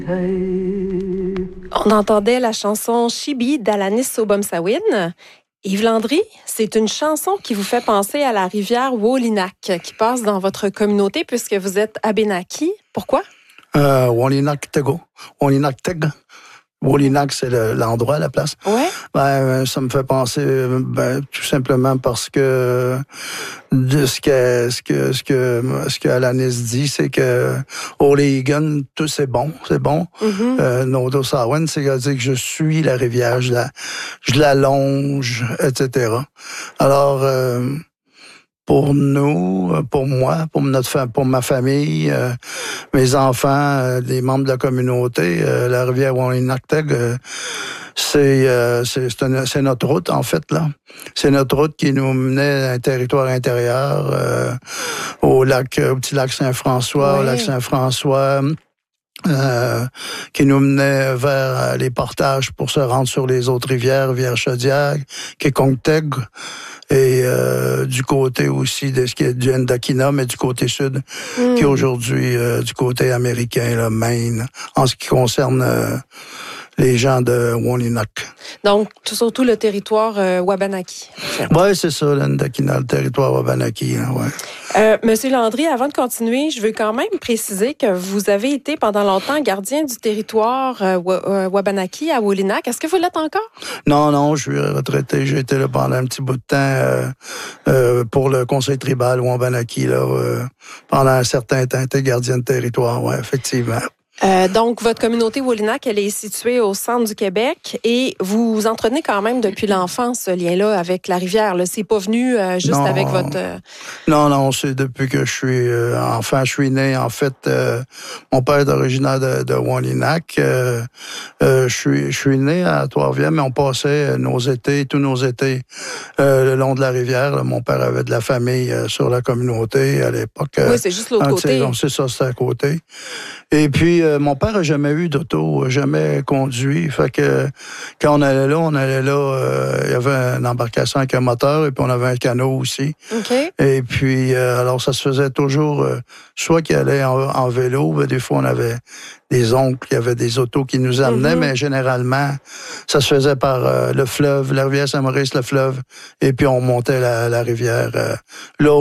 On entendait la chanson Chibi d'Alanis Obomsawin. Yves Landry, c'est une chanson qui vous fait penser à la rivière Wolinak qui passe dans votre communauté puisque vous êtes Abénaki. Pourquoi? Wolinak Tego. Wolinak Teg. Wolinak, c'est l'endroit, la place. Ouais. Ça me fait penser, tout simplement parce que de ce que Alanis dit, c'est que O'Legan, tout c'est bon. Mm-hmm. Nodosawan, c'est-à-dire que je suis la rivière, je la longe, etc. Alors, pour nous, pour moi, pour ma famille, mes enfants, les membres de la communauté, la rivière Wolinak-Teg, c'est notre route, en fait, là. C'est notre route qui nous menait à un territoire intérieur, au petit lac Saint-François, Ouais. au lac Saint-François, qui nous menait vers les portages pour se rendre sur les autres rivières, Rivière-Chaudière, Kékongteg, et du côté aussi de ce qui est du Endakina, mais du côté sud, qui est aujourd'hui du côté américain, là, Maine, en ce qui concerne les gens de Wolinak. Donc, surtout le territoire Wabanaki. Oui, c'est ça, l'Endakina, le territoire Wabanaki. Monsieur Landry, avant de continuer, je veux quand même préciser que vous avez été pendant longtemps gardien du territoire Wabanaki à Wolinak. Est-ce que vous l'êtes encore? Non, je suis retraité. J'ai été là pendant un petit bout de temps pour le conseil tribal Wabanaki, pendant un certain temps. J'étais gardien de territoire, oui, effectivement. Donc, votre communauté Wolinak, elle est située au centre du Québec et vous entretenez quand même depuis l'enfance ce lien-là avec la rivière. Là. C'est pas venu juste non, avec votre... Non, c'est depuis que je suis enfant. Je suis né, en fait, mon père est originaire de Wolinak. Je suis né à Trois-Rivières, mais on passait tous nos étés, le long de la rivière. Là. Mon père avait de la famille sur la communauté à l'époque. Oui, c'est juste l'autre côté. C'est ça, c'est à côté. Et puis, mon père n'a jamais eu d'auto, jamais conduit. Fait que quand on allait là, il y avait une embarcation avec un moteur et puis on avait un canot aussi. Okay. Et puis, alors ça se faisait toujours, soit qu'il allait en vélo, des fois on avait des oncles, il y avait des autos qui nous amenaient, mais généralement, ça se faisait par le fleuve, la rivière Saint-Maurice, le fleuve, et puis on montait la rivière là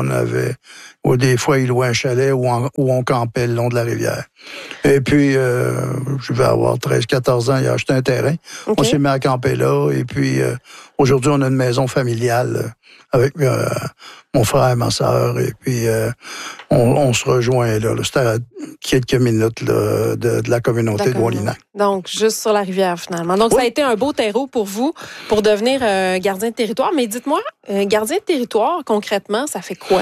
où des fois il louait un chalet où on campait le long de la rivière. Et puis, je vais avoir 13-14 ans, il a acheté un terrain. Okay. On s'est mis à camper là, et puis aujourd'hui, on a une maison familiale avec mon frère et ma sœur, et puis on se rejoint là. C'était à quelques minutes là, de la communauté de Wolinak. Donc, juste sur la rivière, finalement. Donc, oui. Ça a été un beau terreau pour vous, pour devenir gardien de territoire. Mais dites-moi, gardien de territoire, concrètement, ça fait quoi?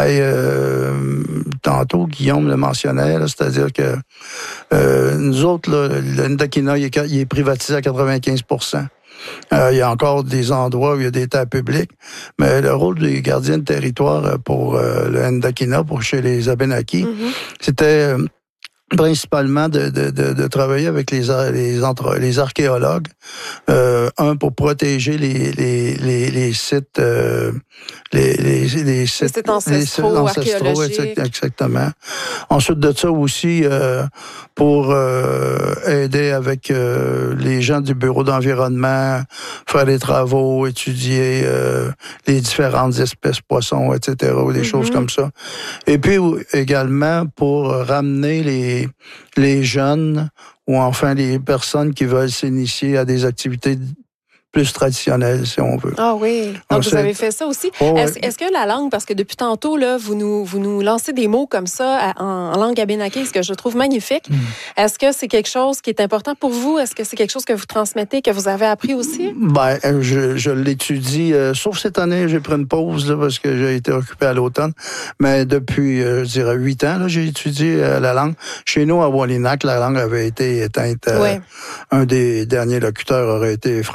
Tantôt, Guillaume le mentionnait, là, c'est-à-dire que nous autres, là, le Ndakina, il est privatisé à 95%. Il y a encore des endroits où il y a des terres publiques, mais le rôle des gardiens de territoire pour le Ndakina, pour chez les Abénaki, c'était principalement de travailler avec les archéologues, pour protéger les sites les sites ancestraux archéologiques. Exactement. Ensuite de ça aussi, pour aider avec les gens du bureau d'environnement, faire des travaux, étudier les différentes espèces poissons, etc., ou des choses comme ça. Et puis également pour ramener les jeunes ou enfin les personnes qui veulent s'initier à des activités plus traditionnelles, si on veut. Ah oui. Donc, vous avez fait ça aussi. Oh, est-ce que la langue, parce que depuis tantôt, là, vous nous lancez des mots comme ça en langue abénakée, ce que je trouve magnifique. Est-ce que c'est quelque chose qui est important pour vous? Est-ce que c'est quelque chose que vous transmettez, que vous avez appris aussi? Je l'étudie. Sauf cette année, j'ai pris une pause là, parce que j'ai été occupé à l'automne. Mais depuis, je dirais, 8 ans, là, j'ai étudié la langue. Chez nous, à Wolinak, la langue avait été éteinte. Un des derniers locuteurs aurait été François Nappi,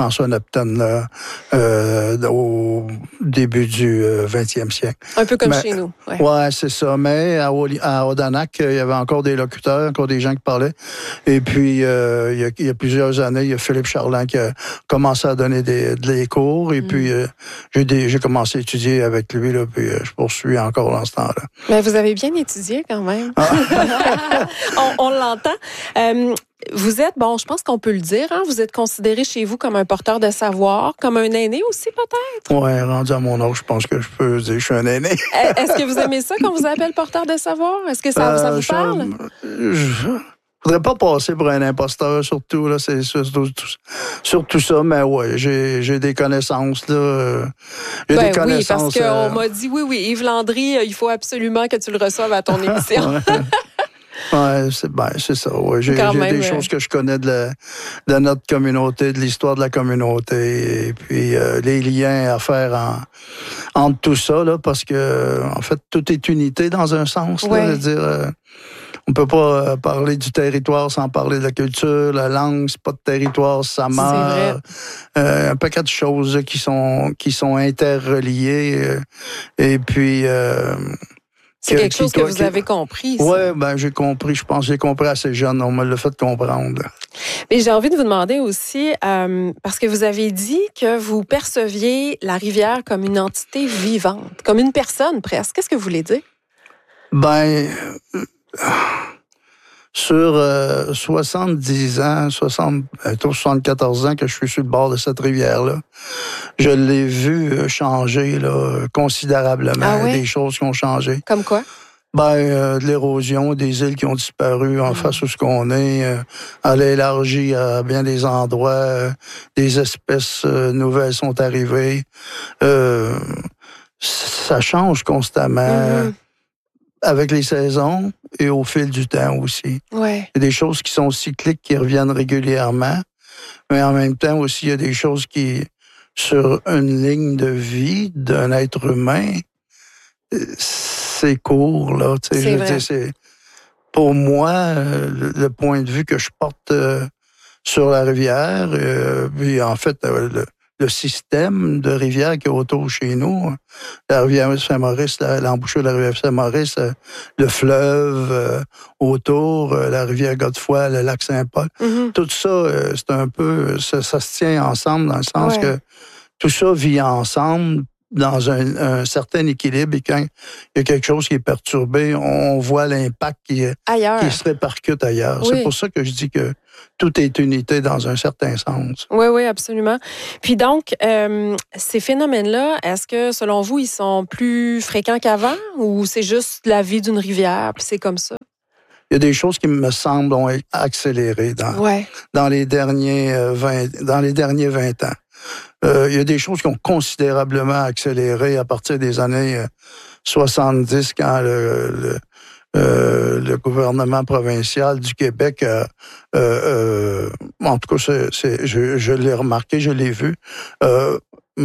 autochtones au début du 20e siècle. Un peu comme chez nous. Ouais, c'est ça. Mais à Odanak, il y avait encore des locuteurs, encore des gens qui parlaient. Et puis, il y a plusieurs années, il y a Philippe Charland qui a commencé à donner des cours. Et puis, j'ai commencé à étudier avec lui, là, puis je poursuis encore dans ce temps-là. Mais vous avez bien étudié quand même. on l'entend. Vous êtes, je pense qu'on peut le dire, hein, vous êtes considéré chez vous comme un porteur de savoir, comme un aîné aussi peut-être? Oui, rendu à mon âge, je pense que je peux dire que je suis un aîné. Est-ce que vous aimez ça qu'on vous appelle porteur de savoir? Est-ce que ça vous parle? Je voudrais pas passer pour un imposteur, surtout, là, c'est surtout ça, mais ouais, j'ai des connaissances, là. Des connaissances. Oui, parce qu'on m'a dit, oui, Yves Landry, il faut absolument que tu le reçoives à ton émission. Oui, c'est ça. Ouais. J'ai des choses que je connais de notre communauté, de l'histoire de la communauté, et puis les liens à faire entre tout ça, là, parce que, en fait, tout est unité dans un sens. Ouais. Là, dire, on peut pas parler du territoire sans parler de la culture, la langue, c'est pas de territoire, ça meurt. Un paquet de choses qui sont interreliées. Et puis... c'est quelque chose que vous avez compris. Oui, j'ai compris. Je pense que j'ai compris assez jeune. On me l'a fait comprendre. Mais j'ai envie de vous demander aussi, parce que vous avez dit que vous perceviez la rivière comme une entité vivante, comme une personne presque. Qu'est-ce que vous voulez dire? Sur 70 ans, 74 ans que je suis sur le bord de cette rivière-là, je l'ai vu changer là, considérablement. Ah oui? Des choses qui ont changé. Comme quoi? De l'érosion, des îles qui ont disparu en face où ce qu'on est. Elle a élargi à bien des endroits. Des espèces nouvelles sont arrivées. Ça change constamment. Avec les saisons et au fil du temps aussi. Ouais. Il y a des choses qui sont cycliques, qui reviennent régulièrement, mais en même temps aussi, il y a des choses qui, sur une ligne de vie d'un être humain, c'est court, là. Tu sais, je veux dire, c'est, pour moi, le point de vue que je porte sur la rivière, puis en fait, le système de rivière qui est autour chez nous, la rivière Saint-Maurice, l'embouchure de la rivière Saint-Maurice, le fleuve autour, la rivière Godefroy, le lac Saint-Paul, tout ça, c'est un peu, ça se tient ensemble dans le sens que tout ça vit ensemble dans un certain équilibre et quand il y a quelque chose qui est perturbé, on voit l'impact qui se répercute ailleurs. Oui. C'est pour ça que je dis que tout est unité dans un certain sens. Oui, absolument. Puis donc, ces phénomènes-là, est-ce que, selon vous, ils sont plus fréquents qu'avant ou c'est juste la vie d'une rivière puis c'est comme ça? Il y a des choses qui me semblent ont accéléré dans les derniers 20 ans. Il y a des choses qui ont considérablement accéléré à partir des années 70 quand le gouvernement provincial du Québec, en tout cas, je l'ai remarqué, je l'ai vu, a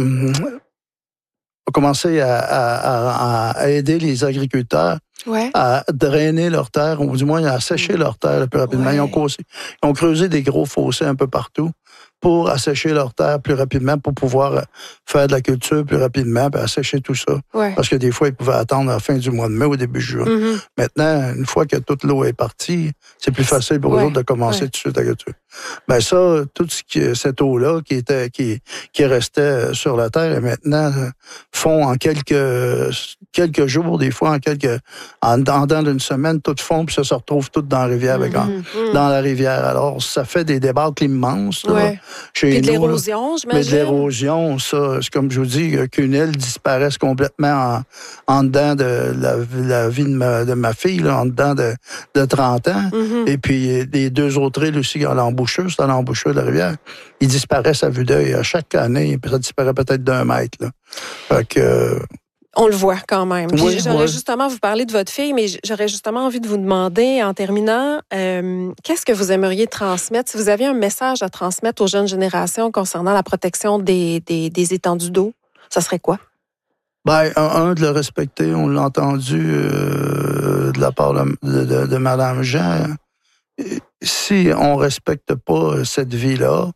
commencé à aider les agriculteurs à drainer leurs terres, ou du moins à sécher leurs terres le plus rapidement. Ils ont creusé des gros fossés un peu partout pour assécher leurs terres plus rapidement, pour pouvoir faire de la culture plus rapidement, puis assécher tout ça. Parce que des fois, ils pouvaient attendre à la fin du mois de mai ou début juin. Maintenant, une fois que toute l'eau est partie, c'est plus facile pour eux autres de commencer tout de suite la culture. Ça, toute cette eau-là qui restait sur la terre, et maintenant, fond en quelques jours, des fois, en dedans d'une semaine, tout fond, puis ça se retrouve tout dans la rivière, dans la rivière. Alors, ça fait des débâcles immenses, là. Puis de l'érosion, j'imagine. Mais de l'érosion, ça, c'est comme je vous dis, qu'une île disparaisse complètement en dedans de la vie de ma fille, là, en dedans de 30 ans. Et puis, les deux autres îles aussi, à l'embouchure, c'est à l'embouchure de la rivière, ils disparaissent à vue d'œil. À chaque année, ça disparaît peut-être d'1 mètre, là. Fait que... On le voit quand même. Puis j'aurais justement vous parler de votre fille, mais j'aurais justement envie de vous demander, en terminant, qu'est-ce que vous aimeriez transmettre? Si vous aviez un message à transmettre aux jeunes générations concernant la protection des étendues d'eau, ça serait quoi? De le respecter. On l'a entendu de la part de Mme Jean. Si on respecte pas cette vie-là,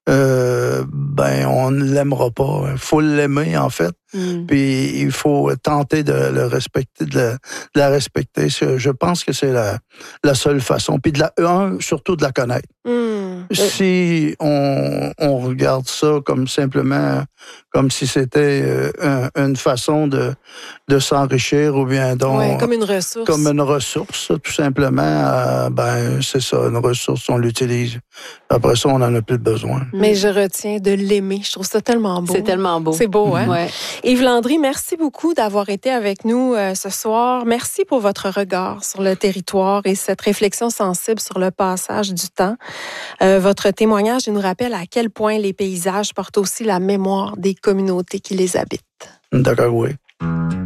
on ne l'aimera pas. Il faut l'aimer, en fait. Puis il faut tenter de le respecter, de la respecter. Je pense que c'est la seule façon. Puis surtout de la connaître. Si on regarde ça comme simplement, comme si c'était une façon de s'enrichir ou bien donc... comme une ressource. Comme une ressource, tout simplement. C'est ça, une ressource, on l'utilise. Après ça, on n'en a plus besoin. Mais je retiens de l'aimer. Je trouve ça tellement beau. C'est tellement beau. C'est beau, hein? Ouais. Yves Landry, merci beaucoup d'avoir été avec nous ce soir. Merci pour votre regard sur le territoire et cette réflexion sensible sur le passage du temps. Votre témoignage nous rappelle à quel point les paysages portent aussi la mémoire des communautés qui les habitent. D'accord, oui.